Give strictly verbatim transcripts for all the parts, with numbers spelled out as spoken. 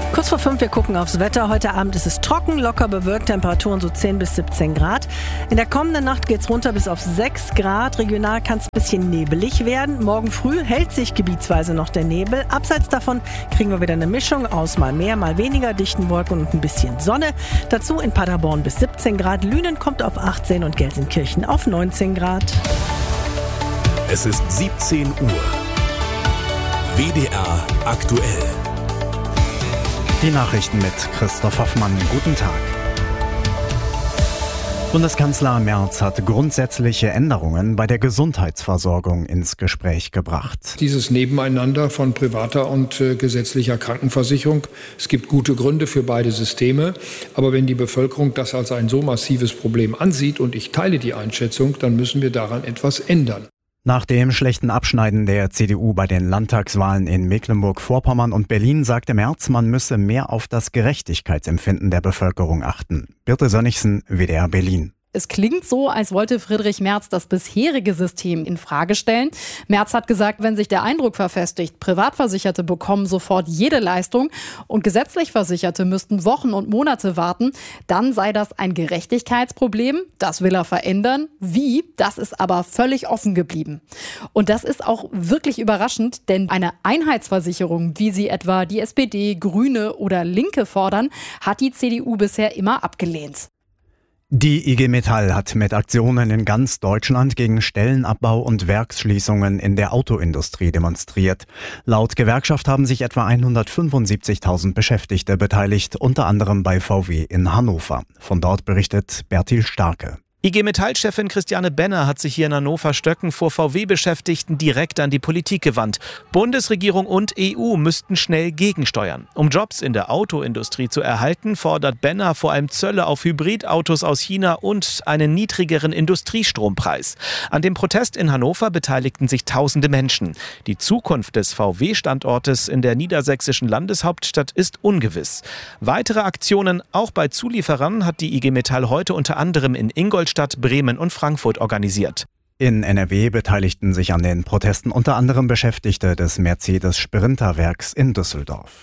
Kurz vor fünf, wir gucken aufs Wetter. Heute Abend ist es trocken, locker bewölkt, Temperaturen so zehn bis siebzehn Grad. In der kommenden Nacht geht es runter bis auf sechs Grad. Regional kann es ein bisschen nebelig werden. Morgen früh hält sich gebietsweise noch der Nebel. Abseits davon kriegen wir wieder eine Mischung aus mal mehr, mal weniger dichten Wolken und ein bisschen Sonne. Dazu in Paderborn bis siebzehn Grad. Lünen kommt auf achtzehn und Gelsenkirchen auf neunzehn Grad. Es ist siebzehn Uhr. W D R aktuell. Die Nachrichten mit Christoph Hoffmann. Guten Tag. Bundeskanzler Merz hat grundsätzliche Änderungen bei der Gesundheitsversorgung ins Gespräch gebracht. Dieses Nebeneinander von privater und äh, gesetzlicher Krankenversicherung. Es gibt gute Gründe für beide Systeme. Aber wenn die Bevölkerung das als ein so massives Problem ansieht, und ich teile die Einschätzung, dann müssen wir daran etwas ändern. Nach dem schlechten Abschneiden der C D U bei den Landtagswahlen in Mecklenburg-Vorpommern und Berlin sagte Merz, man müsse mehr auf das Gerechtigkeitsempfinden der Bevölkerung achten. Birte Sönnigsen, W D R Berlin. Es klingt so, als wollte Friedrich Merz das bisherige System in Frage stellen. Merz hat gesagt, wenn sich der Eindruck verfestigt, Privatversicherte bekommen sofort jede Leistung und gesetzlich Versicherte müssten Wochen und Monate warten, dann sei das ein Gerechtigkeitsproblem. Das will er verändern. Wie? Das ist aber völlig offen geblieben. Und das ist auch wirklich überraschend, denn eine Einheitsversicherung, wie sie etwa die S P D, Grüne oder Linke fordern, hat die C D U bisher immer abgelehnt. Die I G Metall hat mit Aktionen in ganz Deutschland gegen Stellenabbau und Werksschließungen in der Autoindustrie demonstriert. Laut Gewerkschaft haben sich etwa hundertfünfundsiebzigtausend Beschäftigte beteiligt, unter anderem bei V W in Hannover. Von dort berichtet Bertil Starke. I G Metall-Chefin Christiane Benner hat sich hier in Hannover-Stöcken vor V W-Beschäftigten direkt an die Politik gewandt. Bundesregierung und E U müssten schnell gegensteuern. Um Jobs in der Autoindustrie zu erhalten, fordert Benner vor allem Zölle auf Hybridautos aus China und einen niedrigeren Industriestrompreis. An dem Protest in Hannover beteiligten sich tausende Menschen. Die Zukunft des V W-Standortes in der niedersächsischen Landeshauptstadt ist ungewiss. Weitere Aktionen auch bei Zulieferern hat die I G Metall heute unter anderem in Ingolstadt, Bremen und Frankfurt organisiert. In N R W beteiligten sich an den Protesten unter anderem Beschäftigte des Mercedes-Sprinter-Werks in Düsseldorf.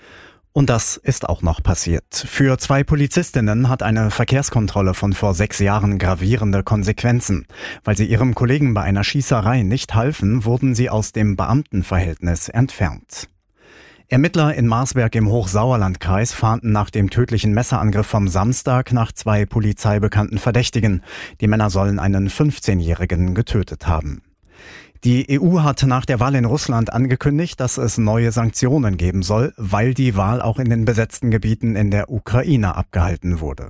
Und das ist auch noch passiert. Für zwei Polizistinnen hat eine Verkehrskontrolle von vor sechs Jahren gravierende Konsequenzen. Weil sie ihrem Kollegen bei einer Schießerei nicht halfen, wurden sie aus dem Beamtenverhältnis entfernt. Ermittler in Marsberg im Hochsauerlandkreis fahnden nach dem tödlichen Messerangriff vom Samstag nach zwei polizeibekannten Verdächtigen. Die Männer sollen einen fünfzehnjährigen getötet haben. Die E U hat nach der Wahl in Russland angekündigt, dass es neue Sanktionen geben soll, weil die Wahl auch in den besetzten Gebieten in der Ukraine abgehalten wurde.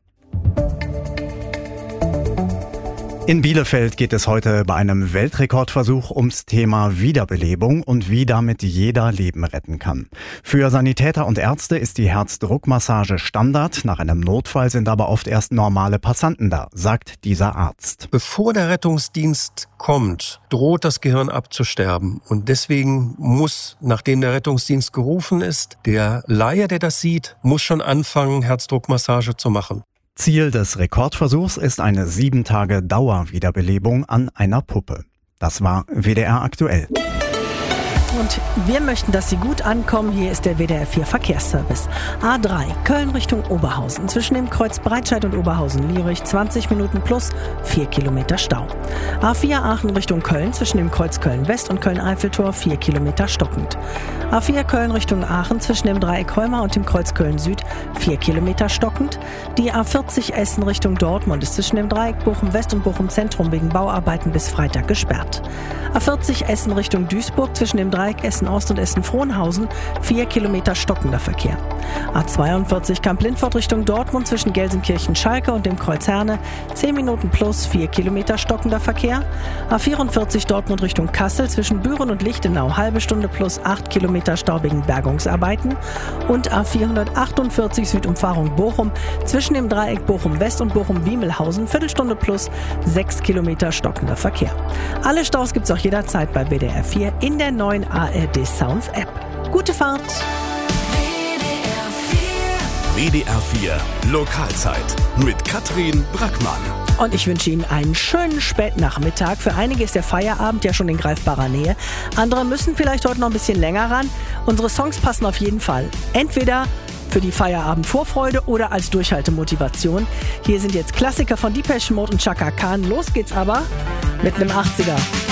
In Bielefeld geht es heute bei einem Weltrekordversuch ums Thema Wiederbelebung und wie damit jeder Leben retten kann. Für Sanitäter und Ärzte ist die Herzdruckmassage Standard. Nach einem Notfall sind aber oft erst normale Passanten da, sagt dieser Arzt. Bevor der Rettungsdienst kommt, droht das Gehirn abzusterben. Und deswegen muss, nachdem der Rettungsdienst gerufen ist, der Laie, der das sieht, muss schon anfangen, Herzdruckmassage zu machen. Ziel des Rekordversuchs ist eine sieben Tage Dauerwiederbelebung an einer Puppe. Das war W D R aktuell. Und wir möchten, dass Sie gut ankommen. Hier ist der W D R vier Verkehrsservice. A drei, Köln Richtung Oberhausen. Zwischen dem Kreuz Breitscheid und Oberhausen-Lierich zwanzig Minuten plus vier Kilometer Stau. A vier Aachen Richtung Köln. Zwischen dem Kreuz Köln-West und Köln-Eiffeltor vier Kilometer stockend. A vier Köln Richtung Aachen. Zwischen dem Dreieck Heuma und dem Kreuz Köln-Süd vier Kilometer stockend. Die A vierzig Essen Richtung Dortmund ist zwischen dem Dreieck Bochum-West und Bochum-Zentrum wegen Bauarbeiten bis Freitag gesperrt. A vierzig Essen Richtung Duisburg. Zwischen dem Dreieck Essen-Ost und Essen-Frohnhausen vier Kilometer stockender Verkehr. A zweiundvierzig Kamp-Lindfort Richtung Dortmund zwischen Gelsenkirchen-Schalke und dem Kreuz Herne zehn Minuten plus vier Kilometer stockender Verkehr. A vierundvierzig Dortmund Richtung Kassel zwischen Büren und Lichtenau halbe Stunde plus acht Kilometer Stau wegen Bergungsarbeiten. Und A vierhundertachtundvierzig Südumfahrung Bochum zwischen dem Dreieck Bochum-West und Bochum-Wiemelhausen Viertelstunde plus sechs Kilometer stockender Verkehr. Alle Staus gibt's auch jederzeit bei W D R vier in der neuen A R D Sounds App. Gute Fahrt! W D R vier Lokalzeit mit Katrin Brackmann. Und ich wünsche Ihnen einen schönen Spätnachmittag. Für einige ist der Feierabend ja schon in greifbarer Nähe. Andere müssen vielleicht heute noch ein bisschen länger ran. Unsere Songs passen auf jeden Fall. Entweder für die Feierabend-Vorfreude oder als Durchhaltemotivation. Hier sind jetzt Klassiker von Depeche Mode und Chaka Khan. Los geht's aber mit einem achtziger.